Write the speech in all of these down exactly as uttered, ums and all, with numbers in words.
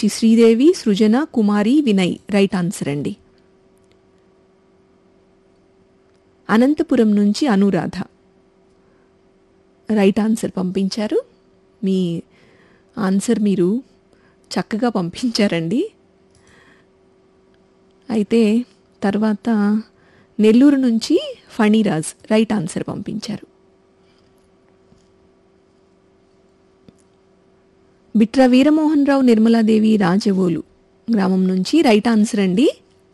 నుంచి శ్రీదేవి, సృజన, కుమారి, Vinay right answer అండి. అనంతపురం నుంచి అనురాధ రైట్ ఆన్సర్ పంపించారు. మీ ఆన్సర్ మీరు చక్కగా పంపించారండి. అయితే తర్వాత నెల్లూరు నుంచి ఫణిరాజ్ రైట్ ఆన్సర్ పంపించారు. బిట్రా వీరమోహన్ రావు, నిర్మలాదేవి రాజవోలు గ్రామం నుంచి రైట్ ఆన్సర్ అండి.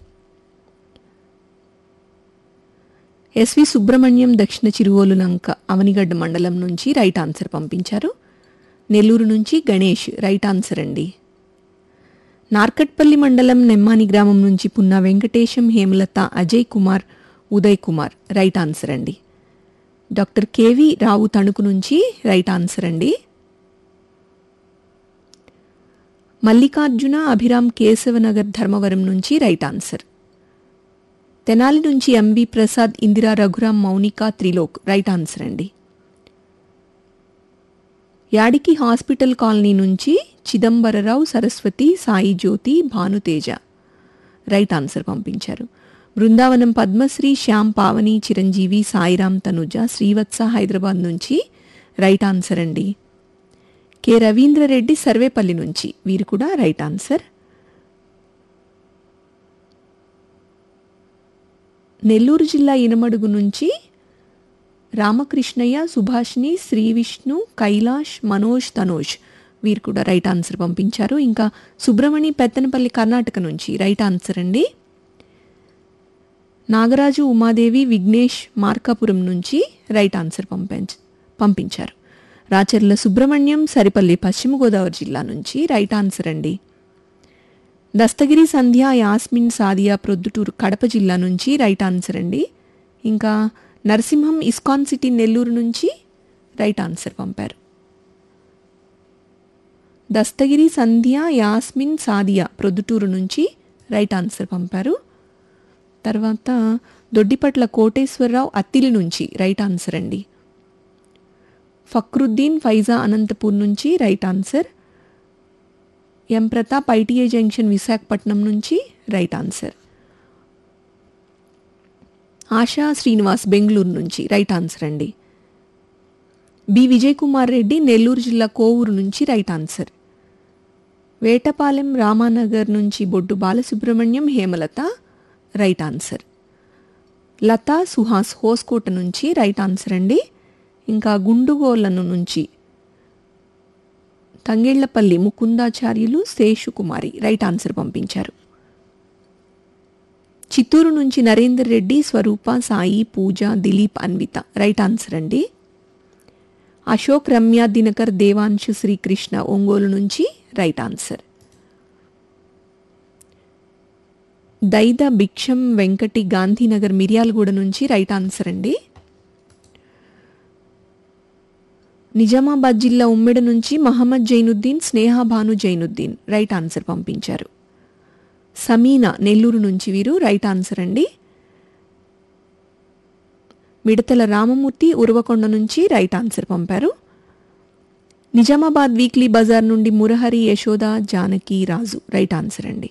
ఎస్వి సుబ్రహ్మణ్యం దక్షిణ చిరువోలు లంక అవనిగడ్డ మండలం నుంచి రైట్ ఆన్సర్ పంపించారు. నెల్లూరు నుంచి గణేష్ రైట్ ఆన్సర్ అండి. నార్కట్పల్లి మండలం నెమ్మాని గ్రామం నుంచి పున్నా వెంకటేశం, హేమలత, అజయ్ కుమార్, ఉదయ్ కుమార్ రైట్ ఆన్సర్ అండి. డాక్టర్ కేవి రావు తణుకు నుంచి రైట్ ఆన్సర్ అండి. మల్లికార్జున అభిరామ్ కేశవనగర్ ధర్మవరం నుంచి రైట్ ఆన్సర్. తెనాలి నుంచి MV Prasad, Indira, Raghuram, Mounika, Trilok right answer అండి. యాడికి హాస్పిటల్ కాలనీ నుంచి చిదంబరరావు, సరస్వతి, సాయి జ్యోతి, భానుతేజ రైట్ ఆన్సర్ పంపించారు. బృందావనం పద్మశ్రీ, శ్యామ్, పావని, చిరంజీవి, సాయిరామ్, తనుజ, శ్రీవత్స హైదరాబాద్ నుంచి రైట్ ఆన్సర్ అండి. కె రవీంద్రరెడ్డి సర్వేపల్లి నుంచి వీరు కూడా రైట్ ఆన్సర్. నెల్లూరు జిల్లా ఇనమడుగు నుంచి రామకృష్ణయ్య, సుభాష్ని, శ్రీవిష్ణు, కైలాష్, మనోజ్, తనోజ్ వీరు కూడా రైట్ ఆన్సర్ పంపించారు. ఇంకా సుబ్రమణి పెత్తనపల్లి కర్ణాటక నుంచి రైట్ ఆన్సర్ అండి. నాగరాజు, ఉమాదేవి, విఘ్నేష్ మార్కాపురం నుంచి రైట్ ఆన్సర్ పంపించ పంపించారు. రాచర్ల సుబ్రహ్మణ్యం, సరిపల్లి పశ్చిమ గోదావరి జిల్లా నుంచి రైట్ ఆన్సర్ అండి. దస్తగిరి సంధ్య, యాస్మిన్, సాదియా ప్రొద్దుటూరు కడప జిల్లా నుంచి రైట్ ఆన్సర్ అండి. ఇంకా నరసింహం ఇస్కాన్ సిటీ నెల్లూరు నుంచి రైట్ ఆన్సర్ పంపారు. దస్తగిరి సంధ్య, యాస్మిన్, సాదియా ప్రొద్దుటూరు నుంచి రైట్ ఆన్సర్ పంపారు. తర్వాత దొడ్డిపట్ల కోటేశ్వరరావు అత్తిలి నుంచి రైట్ ఆన్సర్ అండి. ఫక్రుద్దీన్, ఫైజా అనంతపూర్ నుంచి రైట్ ఆన్సర్. ఎం ప్రతాప్ ఐటీఐ జంక్షన్ విశాఖపట్నం నుంచి రైట్ ఆన్సర్. ఆశా శ్రీనివాస్ బెంగళూరు నుంచి రైట్ ఆన్సర్ అండి. బి విజయ్ కుమార్ రెడ్డి నెల్లూరు జిల్లా కోవూరు నుంచి రైట్ ఆన్సర్. వేటపాలెం రామానగర్ నుంచి బొడ్డు బాలసుబ్రహ్మణ్యం, హేమలత రైట్ ఆన్సర్. లతా సుహాస్ హోస్కోట నుంచి రైట్ ఆన్సర్ అండి. ఇంకా గుండుగోలను నుంచి తంగేళ్లపల్లి ముకుందాచార్యులు, శేషుకుమారి రైట్ ఆన్సర్ పంపించారు. చిత్తూరు నుంచి నరేందర్ రెడ్డి, స్వరూప, సాయి, పూజ, దిలీప్, అన్విత రైట్ ఆన్సర్ అండి. అశోక్, రమ్య, దినకర్, దేవాంశు, శ్రీకృష్ణ ఒంగోలు నుంచి రైట్ ఆన్సర్. దైద భిక్షం వెంకటి, గాంధీనగర్ మిర్యాలగూడ నుంచి రైట్ ఆన్సర్ అండి. నిజామాబాద్ జిల్లా ఉమ్మెడ నుంచి మహమ్మద్ జైనుద్దీన్, స్నేహ భాను జైనుద్దీన్ రైట్ ఆన్సర్ పంపించారు. సమీనా నెల్లూరు నుంచి వీరు రైట్ ఆన్సర్ అండి. మిడతల రామమూర్తి ఉరవకొండ నుంచి రైట్ ఆన్సర్ పంపారు. నిజామాబాద్ వీక్లీ బజార్ నుండి మురహరి, యశోద, జానకి, రాజు రైట్ ఆన్సర్ అండి.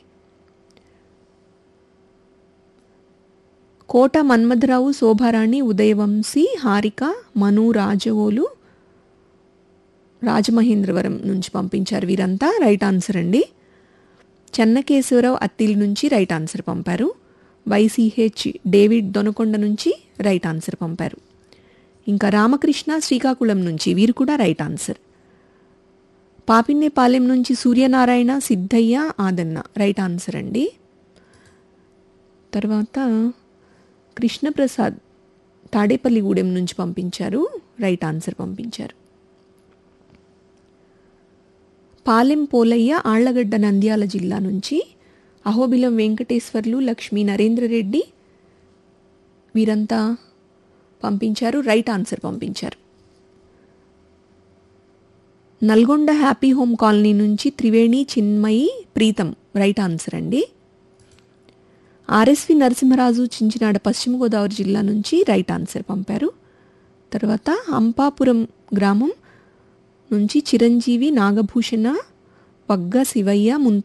కోట మన్మథరావు, శోభారాణి, ఉదయవంశీ, హారిక, మను, రాజవోలు రాజమహేంద్రవరం నుంచి పంపించారు. వీరంతా రైట్ ఆన్సర్ అండి. చెన్నకేశవరావు అత్తిలి నుంచి రైట్ ఆన్సర్ పంపారు. వైసీహెచ్ డేవిడ్ దొనకొండ నుంచి రైట్ ఆన్సర్ పంపారు. ఇంకా రామకృష్ణ శ్రీకాకుళం నుంచి వీరు కూడా రైట్ ఆన్సర్. పాపిన్నేపాలెం నుంచి సూర్యనారాయణ, సిద్ధయ్య, ఆదన్న రైట్ ఆన్సర్ అండి. తర్వాత కృష్ణప్రసాద్ తాడేపల్లిగూడెం నుంచి పంపించారు, రైట్ ఆన్సర్ పంపించారు. పాలెం పోలయ్య ఆళ్లగడ్డ నంద్యాల జిల్లా నుంచి అహోబిలం వెంకటేశ్వర్లు, లక్ష్మీ, నరేంద్రరెడ్డి వీరంతా పంపించారు, రైట్ ఆన్సర్ పంపించారు. నల్గొండ హ్యాపీ హోమ్ కాలనీ నుంచి త్రివేణి, చిన్మయి, ప్రీతం రైట్ ఆన్సర్ అండి. ఆర్ఎస్వి నరసింహరాజు చించినాడ పశ్చిమ గోదావరి జిల్లా నుంచి రైట్ ఆన్సర్ పంపారు. తర్వాత అంపాపురం గ్రామం నుంచి చిరంజీవి, నాగభూషణ, పగ్గ శివయ్య, ముంతా